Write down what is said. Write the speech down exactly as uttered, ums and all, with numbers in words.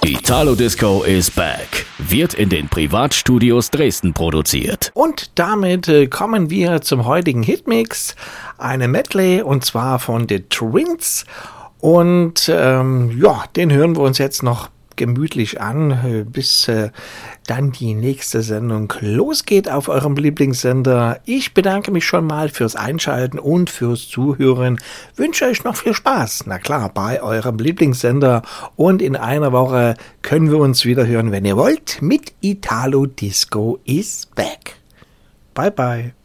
Italo Disco is back. Wird in den Privatstudios Dresden produziert. Und damit äh, kommen wir zum heutigen Hitmix. Eine Medley und zwar von The Twins. Und ähm, ja, den hören wir uns jetzt noch gemütlich an, äh, bis äh, dann die nächste Sendung losgeht auf eurem Lieblingssender. Ich bedanke mich schon mal fürs Einschalten und fürs Zuhören. Wünsche euch noch viel Spaß, na klar, bei eurem Lieblingssender. Und in einer Woche können wir uns wieder hören, wenn ihr wollt, mit Italo Disco is back. Bye bye.